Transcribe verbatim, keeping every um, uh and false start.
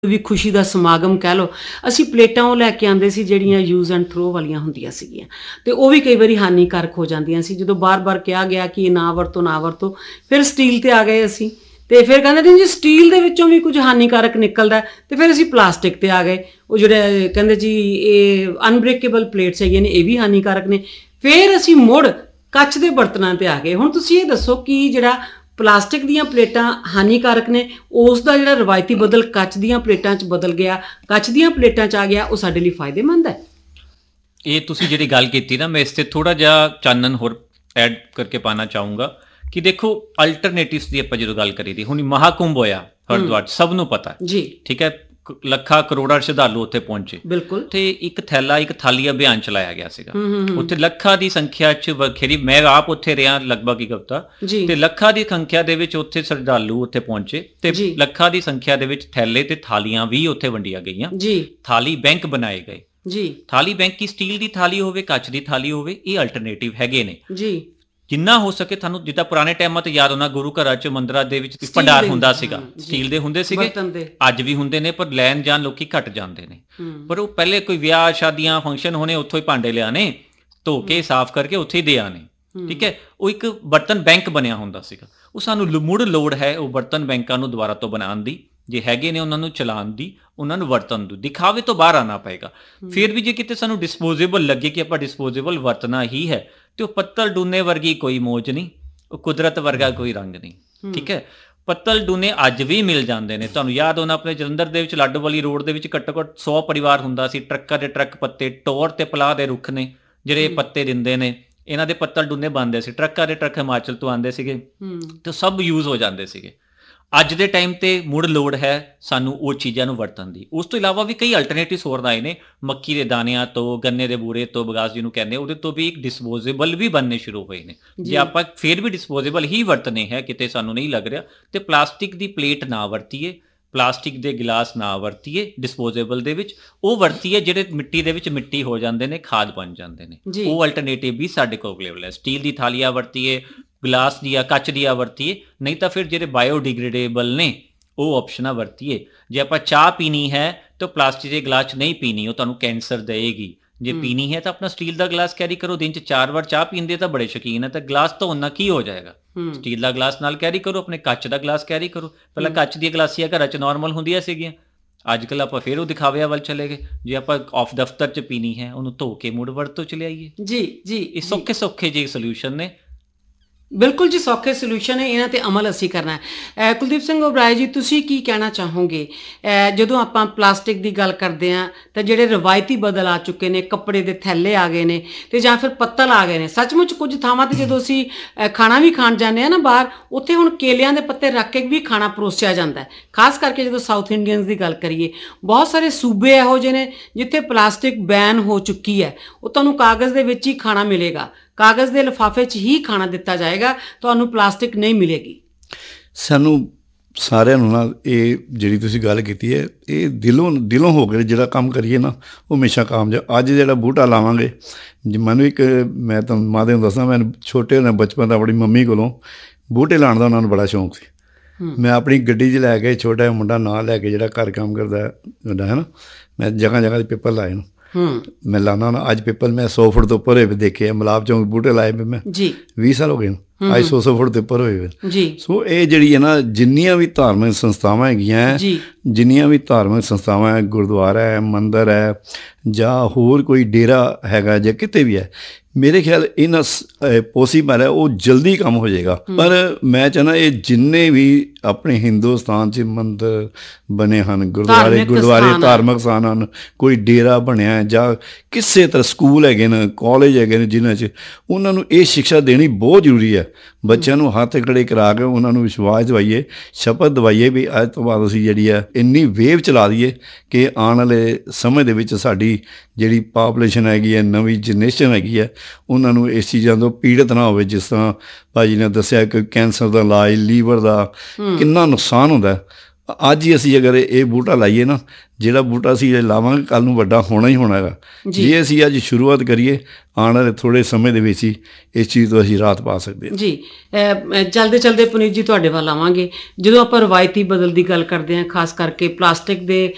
ਵੀ ਖੁਸ਼ੀ ਦਾ ਸਮਾਗਮ ਕਹਿ ਲਓ, ਅਸੀਂ ਪਲੇਟਾਂ ਉਹ ਲੈ ਕੇ ਆਉਂਦੇ ਸੀ ਜਿਹੜੀਆਂ ਯੂਜ਼ ਐਂਡ ਥਰੋ ਵਾਲੀਆਂ ਹੁੰਦੀਆਂ ਸੀਗੀਆਂ, ਅਤੇ ਉਹ ਵੀ ਕਈ ਵਾਰੀ ਹਾਨੀਕਾਰਕ ਹੋ ਜਾਂਦੀਆਂ ਸੀ। ਜਦੋਂ ਬਾਰ-ਬਾਰ ਕਿਹਾ ਗਿਆ ਕਿ ਨਾ ਵਰਤੋ ਨਾ ਵਰਤੋ, ਫਿਰ ਸਟੀਲ 'ਤੇ ਆ ਗਏ ਅਸੀਂ, ਅਤੇ ਫਿਰ ਕਹਿੰਦੇ ਨਹੀਂ ਜੀ ਸਟੀਲ ਦੇ ਵਿੱਚੋਂ ਵੀ ਕੁਝ ਹਾਨੀਕਾਰਕ ਨਿਕਲਦਾ, ਅਤੇ ਫਿਰ ਅਸੀਂ ਪਲਾਸਟਿਕ 'ਤੇ ਆ ਗਏ। ਉਹ ਜਿਹੜੇ ਕਹਿੰਦੇ ਜੀ ਇਹ ਅਨਬ੍ਰੇਕੇਬਲ ਪਲੇਟਸ ਹੈਗੀਆਂ ਨੇ, ਇਹ ਵੀ ਹਾਨੀਕਾਰਕ ਨੇ। ਫਿਰ ਅਸੀਂ ਮੁੜ ਕੱਚ ਦੇ ਬਰਤਨਾਂ 'ਤੇ ਆ ਗਏ। ਹੁਣ ਤੁਸੀਂ ਇਹ ਦੱਸੋ ਕਿ ਜਿਹੜਾ ਪਲਾਸਟਿਕ ਦੀਆਂ ਪਲੇਟਾਂ ਹਾਨੀਕਾਰਕ ਨੇ, ਉਸ ਦਾ ਜਿਹੜਾ ਰਵਾਇਤੀ ਬਦਲ ਕੱਚ ਦੀਆਂ ਪਲੇਟਾਂ 'ਚ ਬਦਲ ਗਿਆ, ਕੱਚ ਦੀਆਂ ਪਲੇਟਾਂ 'ਚ ਆ ਗਿਆ, ਉਹ ਸਾਡੇ ਲਈ ਫਾਇਦੇਮੰਦ ਹੈ। ਇਹ ਤੁਸੀਂ ਜਿਹੜੀ ਗੱਲ ਕੀਤੀ ਨਾ, ਮੈਂ ਇਸ 'ਤੇ ਥੋੜ੍ਹਾ ਜਿਹਾ ਚਾਨਣ ਹੋਰ ਐਡ ਕਰਕੇ ਪਾਉਣਾ ਚਾਹੂੰਗਾ ਕਿ ਦੇਖੋ ਅਲਟਰਨੇਟਿਵਸ ਦੀ ਆਪਾਂ ਜਦੋਂ ਗੱਲ ਕਰੀ ਦੀ, ਹੁਣ ਮਹਾਕੁੰਭ ਹੋਇਆ ਹਰਿਦੁਆਰ, ਸਭ ਨੂੰ ਪਤਾ ਜੀ, ਠੀਕ ਹੈ, ਲੱਖਾਂ ਕਰੋੜਾਂ ਸ਼ਰਧਾਲੂ ਉੱਥੇ ਪਹੁੰਚੇ। ਬਿਲਕੁਲ। ਤੇ ਇੱਕ ਥੈਲਾ ਇੱਕ ਥਾਲੀ ਅਭਿਆਨ ਚਲਾਇਆ ਗਿਆ ਸੀਗਾ। ਉੱਥੇ ਲੱਖਾਂ ਦੀ ਸੰਖਿਆ 'ਚ ਵਖੇਰੀ, ਮੈਂ ਆਪ ਉੱਥੇ ਰਿਹਾ ਲਗਭਗ ਇੱਕ ਹਫ਼ਤਾ, ਤੇ ਲੱਖਾਂ ਦੀ ਸੰਖਿਆ ਦੇ ਵਿੱਚ ਉੱਥੇ ਸ਼ਰਧਾਲੂ ਉੱਥੇ ਪਹੁੰਚੇ, ਤੇ ਲੱਖਾਂ ਦੀ ਸੰਖਿਆ ਦੇ ਵਿੱਚ ਥੈਲੇ ਤੇ ਥਾਲੀਆਂ ਵੀ ਉੱਥੇ ਵੰਡੀਆਂ ਗਈਆਂ ਜੀ। ਥਾਲੀ ਬੈਂਕ ਬਣਾਏ ਗਏ ਜੀ। ਥਾਲੀ ਬੈਂਕ ਕੀ ਸਟੀਲ ਦੀ ਥਾਲੀ ਹੋਵੇ, ਕੱਚ ਦੀ ਥਾਲੀ ਹੋਵੇ, ਇਹ ਅਲਟਰਨੇਟਿਵ ਹੈਗੇ ਨੇ ਜੀ। ਜਿੰਨਾ ਹੋ ਸਕੇ ਤੁਹਾਨੂੰ, ਜਿੱਦਾਂ ਪੁਰਾਣੇ ਟਾਈਮਾਂ 'ਤੇ ਯਾਦ ਹੋਣਾ, ਗੁਰੂ ਘਰਾਂ 'ਚ ਮੰਦਰਾਂ ਦੇ ਵਿੱਚ ਭੰਡਾਰ ਹੁੰਦਾ ਸੀਗਾ, ਸਟੀਲ ਦੇ ਹੁੰਦੇ ਸੀਗੇ, ਅੱਜ ਵੀ ਹੁੰਦੇ ਨੇ, ਪਰ ਲੈਣ ਜਾਣ ਲੋਕੀ ਘੱਟ ਜਾਂਦੇ ਨੇ। ਪਰ ਉਹ ਪਹਿਲੇ ਕੋਈ ਵਿਆਹ ਸ਼ਾਦੀਆਂ ਫੰਕਸ਼ਨ ਹੋਣੇ, ਉੱਥੋਂ ਹੀ ਭਾਂਡੇ ਲਿਆਣੇ, ਧੋ ਕੇ ਸਾਫ਼ ਕਰਕੇ ਉੱਥੇ ਹੀ ਦੇ ਆਣੇ, ਠੀਕ ਹੈ। ਉਹ ਇੱਕ ਬਰਤਨ ਬੈਂਕ ਬਣਿਆ ਹੁੰਦਾ ਸੀਗਾ। ਉਹ ਸਾਨੂੰ ਮੁੜ ਲੋੜ ਹੈ ਉਹ ਬਰਤਨ ਬੈਂਕਾਂ ਨੂੰ ਦੁਬਾਰਾ ਤੋਂ ਬਣਾਉਣ ਦੀ, ਜੇ ਹੈਗੇ ਨੇ ਉਹਨਾਂ ਨੂੰ ਚਲਾਉਣ ਦੀ, ਉਹਨਾਂ ਨੂੰ ਵਰਤਣ ਦੀ। ਦਿਖਾਵੇ ਤੋਂ ਬਾਹਰ ਆਉਣਾ ਪਏਗਾ। ਫਿਰ ਵੀ ਜੇ ਕਿਤੇ ਸਾਨੂੰ ਡਿਸਪੋਜ਼ੇਬਲ ਲੱਗੇ ਕਿ ਆਪਾਂ ਡਿਸਪੋਜ਼ੇਬਲ ਵਰਤਣਾ ਹੀ ਹੈ, ਤੇ ਉਹ ਪੱਤਲ ਡੂਨੇ ਵਰਗੀ ਕੋਈ ਮੋਜ ਨਹੀਂ, ਉਹ ਕੁਦਰਤ ਵਰਗਾ ਕੋਈ ਰੰਗ ਨਹੀਂ, ਠੀਕ ਹੈ। ਪੱਤਲ ਡੂਨੇ ਅੱਜ ਵੀ ਮਿਲ ਜਾਂਦੇ ਨੇ। ਤੁਹਾਨੂੰ ਯਾਦ ਹੋਣਾ ਆਪਣੇ ਜਲੰਧਰ ਦੇ ਵਿੱਚ ਲਾਡੋਵਾਲੀ ਰੋਡ ਦੇ ਵਿੱਚ ਘੱਟੋ ਘੱਟ ਸੌ ਪਰਿਵਾਰ ਹੁੰਦਾ ਸੀ। ਟਰੱਕਾਂ ਦੇ ਟਰੱਕ ਪੱਤੇ, ਟੋਰ ਤੇ ਪਲਾਹ ਦੇ ਰੁੱਖ ਨੇ ਜਿਹੜੇ ਪੱਤੇ ਦਿੰਦੇ ਨੇ, ਇਹਨਾਂ ਦੇ ਪੱਤਲ ਡੂਨੇ ਬਣਦੇ ਸੀ। ਟਰੱਕਾਂ ਦੇ ਟਰੱਕ ਹਿਮਾਚਲ ਤੋਂ ਆਉਂਦੇ ਸੀਗੇ, ਤੇ ਸਭ ਯੂਜ਼ ਹੋ ਜਾਂਦੇ ਸੀਗੇ। ਅੱਜ ਦੇ ਟਾਈਮ 'ਤੇ ਮੁੜ ਲੋੜ ਹੈ ਸਾਨੂੰ ਉਹ ਚੀਜ਼ਾਂ ਨੂੰ ਵਰਤਣ ਦੀ। ਉਸ ਤੋਂ ਇਲਾਵਾ ਵੀ ਕਈ ਅਲਟਰਨੇਟਿਵਸ ਹੋਰ ਆਏ ਨੇ। ਮੱਕੀ ਦੇ ਦਾਣਿਆਂ ਤੋਂ, ਗੰਨੇ ਦੇ ਬੂਰੇ ਤੋਂ, ਬਗਾਸ ਜਿਹਨੂੰ ਕਹਿੰਦੇ, ਉਹਦੇ ਤੋਂ ਵੀ ਇੱਕ ਡਿਸਪੋਜ਼ੇਬਲ ਵੀ ਬਣਨੇ ਸ਼ੁਰੂ ਹੋਏ ਨੇ। ਜੇ ਆਪਾਂ ਫਿਰ ਵੀ ਡਿਸਪੋਜ਼ੇਬਲ ਹੀ ਵਰਤਨੇ ਹੈ, ਕਿਤੇ ਸਾਨੂੰ ਨਹੀਂ ਲੱਗ ਰਿਹਾ, ਤੇ ਪਲਾਸਟਿਕ ਦੀ ਪਲੇਟ ਨਾ ਵਰਤੀਏ, ਪਲਾਸਟਿਕ ਦੇ ਗਿਲਾਸ ਨਾ ਵਰਤੀਏ ਡਿਸਪੋਜ਼ੇਬਲ ਦੇ ਵਿੱਚ, ਉਹ ਵਰਤੀਏ ਜਿਹੜੇ ਮਿੱਟੀ ਦੇ ਵਿੱਚ ਮਿੱਟੀ ਹੋ ਜਾਂਦੇ ਨੇ, ਖਾਦ ਬਣ ਜਾਂਦੇ ਨੇ। ਉਹ ਅਲਟਰਨੇਟਿਵ ਵੀ ਸਾਡੇ ਕੋਲ ਅਵੇਲੇਬਲ ਹੈ। ਸਟੀਲ ਦੀ ਥਾਲੀਆਂ ਵਰਤੀਏ, ਗਲਾਸ ਦੀਆਂ, ਕੱਚ ਦੀਆਂ ਵਰਤੀਏ, ਨਹੀਂ ਤਾਂ ਫਿਰ ਜਿਹੜੇ ਬਾਇਓਡਿਗ੍ਰੇਡੇਬਲ ਨੇ ਉਹ ਆਪਸ਼ਨਾਂ ਵਰਤੀਏ। ਜੇ ਆਪਾਂ ਚਾਹ ਪੀਣੀ ਹੈ ਤਾਂ ਪਲਾਸਟਿਕ ਦੇ ਗਲਾਸ 'ਚ ਨਹੀਂ ਪੀਣੀ, ਉਹ ਤੁਹਾਨੂੰ ਕੈਂਸਰ ਦੇਏਗੀ। ਜੇ ਪੀਣੀ ਹੈ ਤਾਂ ਆਪਣਾ ਸਟੀਲ ਦਾ ਗਲਾਸ ਕੈਰੀ ਕਰੋ। ਦਿਨ 'ਚ ਚਾਰ ਵਾਰ ਚਾਹ ਪੀਂਦੇ ਤਾਂ ਬੜੇ ਸ਼ੌਕੀਨ ਹੈ, ਤਾਂ ਗਲਾਸ ਧੋਣ ਨਾਲ ਕੀ ਹੋ ਜਾਏਗਾ? ਸਟੀਲ ਦਾ ਗਲਾਸ ਨਾਲ ਕੈਰੀ ਕਰੋ, ਆਪਣੇ ਕੱਚ ਦਾ ਗਲਾਸ ਕੈਰੀ ਕਰੋ। ਪਹਿਲਾਂ ਕੱਚ ਦੀਆਂ ਗਲਾਸੀਆਂ ਘਰਾਂ 'ਚ ਨੋਰਮਲ ਹੁੰਦੀਆਂ ਸੀਗੀਆਂ, ਅੱਜ ਕੱਲ੍ਹ ਆਪਾਂ ਫਿਰ ਉਹ ਦਿਖਾਵਿਆਂ ਵੱਲ ਚਲੇ ਗਏ। ਜੇ ਆਪਾਂ ਆਫ ਦਫ਼ਤਰ 'ਚ ਪੀਣੀ ਹੈ, ਉਹਨੂੰ ਧੋ ਕੇ ਮੁੜ ਵਰਤੋਂ 'ਚ ਲਿਆਈਏ। ਜੀ ਜੀ, ਇਹ ਸੌਖੇ ਸੌਖੇ ਜਿਹੇ ਸੋਲਿਊਸ਼ਨ ਨੇ। ਬਿਲਕੁਲ ਜੀ, ਸੌਖੇ ਸੋਲਿਊਸ਼ਨ ਹੈ, ਇਹਨਾਂ 'ਤੇ ਅਮਲ ਅਸੀਂ ਕਰਨਾ ਹੈ। ਕੁਲਦੀਪ ਸਿੰਘ ਓਬਰਾਏ ਜੀ, ਤੁਸੀਂ ਕੀ ਕਹਿਣਾ ਚਾਹੋਗੇ? ਜਦੋਂ ਆਪਾਂ ਪਲਾਸਟਿਕ ਦੀ ਗੱਲ ਕਰਦੇ ਹਾਂ ਤਾਂ ਜਿਹੜੇ ਰਵਾਇਤੀ ਬਦਲ ਆ ਚੁੱਕੇ ਨੇ, ਕੱਪੜੇ ਦੇ ਥੈਲੇ ਆ ਗਏ ਨੇ, ਅਤੇ ਜਾਂ ਫਿਰ ਪੱਤਲ ਆ ਗਏ ਨੇ। ਸੱਚਮੁੱਚ ਕੁਝ ਥਾਵਾਂ 'ਤੇ ਜਦੋਂ ਅਸੀਂ ਖਾਣਾ ਵੀ ਖਾਣ ਜਾਂਦੇ ਹਾਂ ਨਾ ਬਾਹਰ, ਉੱਥੇ ਹੁਣ ਕੇਲਿਆਂ ਦੇ ਪੱਤੇ ਰੱਖ ਕੇ ਵੀ ਖਾਣਾ ਪਰੋਸਿਆ ਜਾਂਦਾ ਹੈ। ਖਾਸ ਕਰਕੇ ਜਦੋਂ ਸਾਊਥ ਇੰਡੀਅਨਸ ਦੀ ਗੱਲ ਕਰੀਏ, ਬਹੁਤ ਸਾਰੇ ਸੂਬੇ ਇਹੋ ਜਿਹੇ ਨੇ ਜਿੱਥੇ ਪਲਾਸਟਿਕ ਬੈਨ ਹੋ ਚੁੱਕੀ ਹੈ। ਉਹ ਤੁਹਾਨੂੰ ਕਾਗਜ਼ ਦੇ ਵਿੱਚ ਹੀ ਖਾਣਾ ਮਿਲੇਗਾ, ਕਾਗਜ਼ ਦੇ ਲਿਫਾਫੇ 'ਚ ਹੀ ਖਾਣਾ ਦਿੱਤਾ ਜਾਏਗਾ, ਤੁਹਾਨੂੰ ਪਲਾਸਟਿਕ ਨਹੀਂ ਮਿਲੇਗੀ। ਸਾਨੂੰ ਸਾਰਿਆਂ ਨੂੰ ਨਾ ਇਹ ਜਿਹੜੀ ਤੁਸੀਂ ਗੱਲ ਕੀਤੀ ਹੈ, ਇਹ ਦਿਲੋਂ ਦਿਲੋਂ ਹੋ ਕੇ ਜਿਹੜਾ ਕੰਮ ਕਰੀਏ ਨਾ, ਉਹ ਹਮੇਸ਼ਾ ਕਾਮਯਾਬ। ਅੱਜ ਜਿਹੜਾ ਬੂਟਾ ਲਾਵਾਂਗੇ, ਮੈਨੂੰ ਇੱਕ ਮੈਂ ਤੁਹਾਨੂੰ ਮਾਦੇ ਨੂੰ ਦੱਸਾਂ, ਮੈਨੂੰ ਛੋਟੇ ਹੁੰਦੇ ਬਚਪਨ ਦਾ ਆਪਣੀ ਮੰਮੀ ਕੋਲੋਂ ਬੂਟੇ ਲਾਉਣ ਦਾ ਉਹਨਾਂ ਨੂੰ ਬੜਾ ਸ਼ੌਂਕ ਸੀ। ਮੈਂ ਆਪਣੀ ਗੱਡੀ 'ਚ ਲੈ ਕੇ ਛੋਟਾ ਜਿਹਾ ਮੁੰਡਾ ਨਾਲ ਲੈ ਕੇ, ਜਿਹੜਾ ਘਰ ਕੰਮ ਕਰਦਾ ਵੱਡਾ ਹੈ ਨਾ, ਮੈਂ ਜਗ੍ਹਾ ਜਗ੍ਹਾ 'ਤੇ ਪੇਪਰ ਲਾਏ ਨੂੰ ਮੈਂ ਲਾਉਂਦਾ ਨਾ। ਅੱਜ ਪੇਪਰ ਮੈਂ ਸੌ ਫੁੱਟ ਤੋਂ ਉੱਪਰ ਹੋਏ ਦੇਖੇ, ਮਲਾਬ ਚੌਂਕ ਬੂਟੇ ਲਾਏ ਮੈਂ ਜੀ, ਵੀਹ ਸਾਲ ਹੋ ਗਏ ਅੱਜ ਸੌ ਸੌ ਫੁੱਟ ਤੋਂ ਉੱਪਰ ਹੋਏ ਜੀ। ਸੋ ਇਹ ਜਿਹੜੀ ਹੈ ਨਾ, ਜਿੰਨੀਆਂ ਵੀ ਧਾਰਮਿਕ ਸੰਸਥਾਵਾਂ ਹੈਗੀਆਂ, ਜਿੰਨੀਆਂ ਵੀ ਧਾਰਮਿਕ ਸੰਸਥਾਵਾਂ ਹੈ, ਗੁਰਦੁਆਰਾ ਹੈ, ਮੰਦਰ ਹੈ, ਜਾਂ ਹੋਰ ਕੋਈ ਡੇਰਾ ਹੈਗਾ, ਜਾਂ ਕਿਤੇ ਵੀ ਹੈ, ਮੇਰੇ ਖਿਆਲ ਇਹਨਾਂ ਪੋਸੀਬਲ ਹੈ ਉਹ ਜਲਦੀ ਕੰਮ ਹੋ ਜਾਏਗਾ। ਪਰ ਮੈਂ ਚਾਹੁੰਦਾ ਇਹ ਜਿੰਨੇ ਵੀ ਆਪਣੇ ਹਿੰਦੁਸਤਾਨ 'ਚ ਮੰਦਰ ਬਣੇ ਹਨ, ਗੁਰਦੁਆਰੇ ਗੁਰਦੁਆਰੇ ਧਾਰਮਿਕ ਸਥਾਨ ਹਨ, ਕੋਈ ਡੇਰਾ ਬਣਿਆ, ਜਾਂ ਕਿਸੇ ਤਰ੍ਹਾਂ ਸਕੂਲ ਹੈਗੇ ਨੇ, ਕਾਲਜ ਹੈਗੇ ਨੇ, ਜਿਨ੍ਹਾਂ 'ਚ ਉਹਨਾਂ ਨੂੰ ਇਹ ਸਿੱਖਿਆ ਦੇਣੀ ਬਹੁਤ ਜ਼ਰੂਰੀ ਹੈ। ਬੱਚਿਆਂ ਨੂੰ ਹੱਥ ਖੜੇ ਕਰਾ ਕੇ ਉਹਨਾਂ ਨੂੰ ਵਿਸ਼ਵਾਸ ਦਿਵਾਈਏ, ਸ਼ਪਥ ਦਿਵਾਈਏ ਵੀ ਅੱਜ ਤੋਂ ਬਾਅਦ ਅਸੀਂ ਜਿਹੜੀ ਹੈ ਇੰਨੀ ਵੇਵ ਚਲਾ ਦਈਏ ਕਿ ਆਉਣ ਵਾਲੇ ਸਮੇਂ ਦੇ ਵਿੱਚ ਸਾਡੀ ਜਿਹੜੀ ਪਾਪੂਲੇਸ਼ਨ ਹੈਗੀ ਹੈ, ਨਵੀਂ ਜਨਰੇਸ਼ਨ ਹੈਗੀ ਹੈ, ਉਹਨਾਂ ਨੂੰ ਇਸ ਚੀਜ਼ਾਂ ਤੋਂ ਪੀੜਤ ਨਾ ਹੋਵੇ। ਜਿਸ ਤਰ੍ਹਾਂ ਭਾਜੀ ਨੇ ਦੱਸਿਆ ਕਿ ਕੈਂਸਰ ਦਾ ਇਲਾਜ, ਲੀਵਰ ਦਾ ਕਿੰਨਾ ਨੁਕਸਾਨ ਹੁੰਦਾ। ਅੱਜ ਹੀ ਅਸੀਂ ਅਗਰ ਇਹ ਬੂਟਾ ਲਾਈਏ ਨਾ, ਜਿਹੜਾ ਬੂਟਾ ਅਸੀਂ ਲਾਵਾਂਗੇ ਕੱਲ੍ਹ ਨੂੰ ਵੱਡਾ ਹੋਣਾ ਹੀ ਹੋਣਾ ਹੈਗਾ। ਜੇ ਅਸੀਂ ਅੱਜ ਸ਼ੁਰੂਆਤ ਕਰੀਏ, ਆਉਣ ਵਾਲੇ ਥੋੜ੍ਹੇ ਸਮੇਂ ਦੇ ਵਿੱਚ ਹੀ ਇਸ ਚੀਜ਼ ਤੋਂ ਅਸੀਂ ਰਾਹਤ ਪਾ ਸਕਦੇ ਹਾਂ ਜੀ। ਚਲਦੇ ਚਲਦੇ ਪੁਨੀਤ ਜੀ ਤੁਹਾਡੇ ਵੱਲ ਆਵਾਂਗੇ। ਜਦੋਂ ਆਪਾਂ ਰਵਾਇਤੀ ਬਦਲ ਦੀ ਗੱਲ ਕਰਦੇ ਹਾਂ, ਖਾਸ ਕਰਕੇ ਪਲਾਸਟਿਕ ਦੇ